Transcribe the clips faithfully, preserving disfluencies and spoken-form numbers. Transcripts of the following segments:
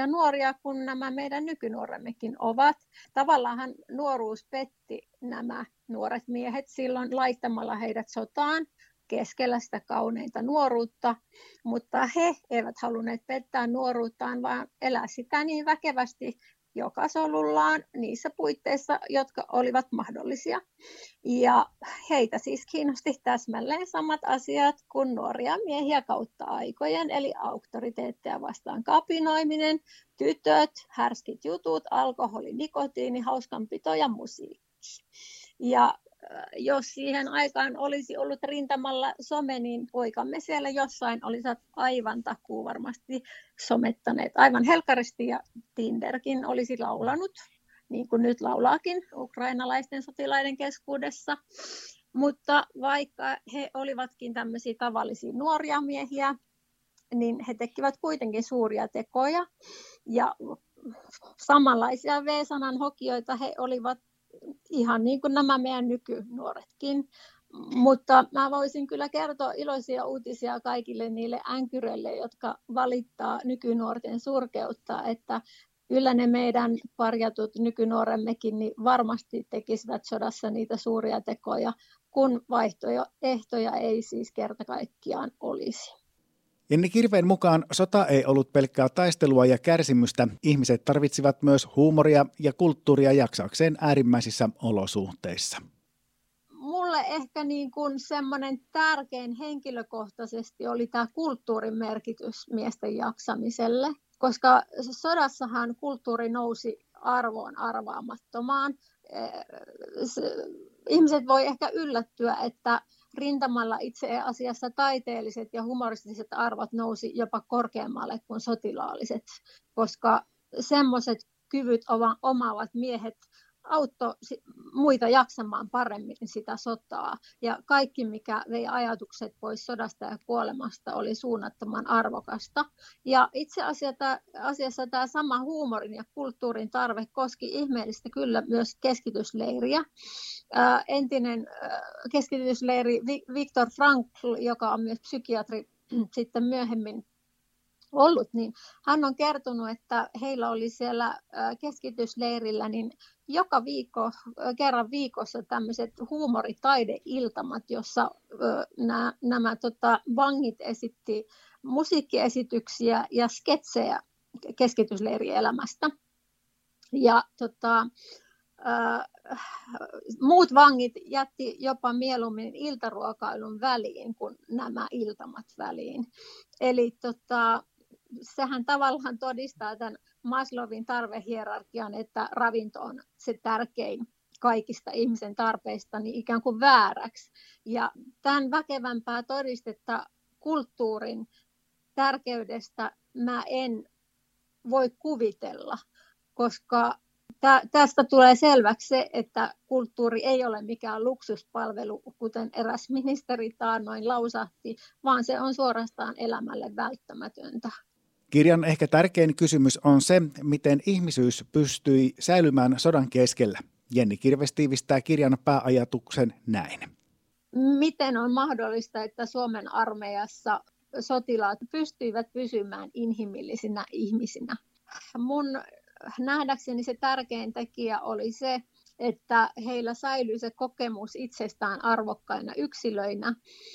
samanlaisia nuoria kuin nämä meidän nykynuoremmekin ovat. Tavallaan nuoruus petti nämä nuoret miehet silloin laittamalla heidät sotaan keskellä sitä kauneinta nuoruutta, mutta he eivät halunneet pettää nuoruuttaan, vaan elää sitä niin väkevästi joka solullaan niissä puitteissa, jotka olivat mahdollisia. Ja heitä siis kiinnosti täsmälleen samat asiat kuin nuoria miehiä kautta aikojen, eli auktoriteetteja vastaan kapinoiminen, tytöt, härskit jutut, alkoholi, nikotiini, hauskanpito ja musiikki. Ja jos siihen aikaan olisi ollut rintamalla some, niin poikamme siellä jossain olisivat aivan takuu varmasti somettaneet aivan helkaristi, ja Tinderkin olisi laulanut, niin kuin nyt laulaakin ukrainalaisten sotilaiden keskuudessa. Mutta vaikka he olivatkin tämmöisiä tavallisia nuoria miehiä, niin he tekivät kuitenkin suuria tekoja, ja samanlaisia V-sanan hokijoita he olivat ihan niin kuin nämä meidän nykynuoretkin. Mutta mä voisin kyllä kertoa iloisia uutisia kaikille niille änkyröille, jotka valittaa nykynuorten surkeutta, että kyllä ne meidän parjatut nykynuoremmekin niin varmasti tekisivät sodassa niitä suuria tekoja, kun vaihtoehtoja ei siis kerta kaikkiaan olisi. Jenni Kirveen mukaan sota ei ollut pelkkää taistelua ja kärsimystä. Ihmiset tarvitsivat myös huumoria ja kulttuuria jaksaakseen äärimmäisissä olosuhteissa. Mulle ehkä niin kuin semmoinen tärkein henkilökohtaisesti oli tämä kulttuurin merkitys miesten jaksamiselle, koska sodassahan kulttuuri nousi arvoon arvaamattomaan. Ihmiset voi ehkä yllättyä, että rintamalla itse asiassa taiteelliset ja humoristiset arvot nousi jopa korkeammalle kuin sotilaalliset, koska semmoiset kyvyt omaavat miehet auttoi muita jaksamaan paremmin sitä sotaa. Ja kaikki, mikä vei ajatukset pois sodasta ja kuolemasta, oli suunnattoman arvokasta. Ja itse asiassa tämä sama huumorin ja kulttuurin tarve koski ihmeellistä kyllä myös keskitysleiriä. Ää, entinen ää, keskitysleiri Viktor Frankl, joka on myös psykiatri sitten myöhemmin ollut, niin hän on kertonut, että heillä oli siellä keskitysleirillä niin joka viikko, kerran viikossa tämmöiset huumoritaideiltamat, jossa nämä, nämä tota, vangit esitti musiikkiesityksiä ja sketsejä keskitysleirielämästä. Ja tota, äh, muut vangit jätti jopa mieluummin iltaruokailun väliin kuin nämä iltamat väliin. Eli tota, sehän tavallaan todistaa tämän Maslowin tarvehierarkian, että ravinto on se tärkein kaikista ihmisen tarpeista niin ikään kuin vääräksi. Ja tämän väkevämpää todistetta kulttuurin tärkeydestä mä en voi kuvitella, koska tä- tästä tulee selväksi se, että kulttuuri ei ole mikään luksuspalvelu, kuten eräs ministeri taannoin lausahti, vaan se on suorastaan elämälle välttämätöntä. Kirjan ehkä tärkein kysymys on se, miten ihmisyys pystyi säilymään sodan keskellä. Jenni Kirves tiivistää kirjan pääajatuksen näin. Miten on mahdollista, että Suomen armeijassa sotilaat pystyivät pysymään inhimillisinä ihmisinä? Mun nähdäkseni se tärkein tekijä oli se, että heillä säilyi se kokemus itsestään arvokkaina yksilöinä.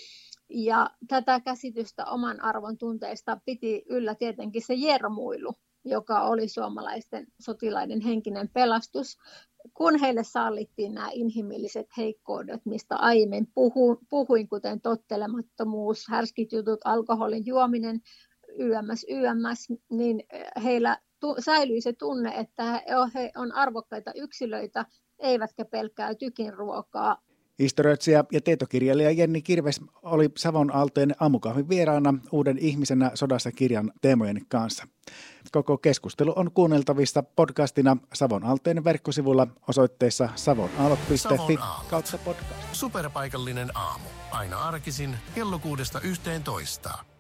Ja tätä käsitystä oman arvon tunteista piti yllä tietenkin se jermuilu, joka oli suomalaisten sotilaiden henkinen pelastus, kun heille sallittiin nämä inhimilliset heikkoudet, mistä aiemmin puhuin, kuten tottelemattomuus, härskit jutut, alkoholin juominen, yms, yms, niin heillä säilyi se tunne, että he on arvokkaita yksilöitä, eivätkä pelkkää tykin ruokaa. Historioitsija ja tietokirjailija Jenni Kirves oli Savon Aaltojen aamukahvin vieraana Uuden ihmisenä sodassa -kirjan teemojen kanssa. Koko keskustelu on kuunneltavissa podcastina Savon Aaltojen verkkosivulla osoitteessa savonaalot piste fi kautta podcast. Superpaikallinen aamu. Aina arkisin kello kuudesta yhteentoista.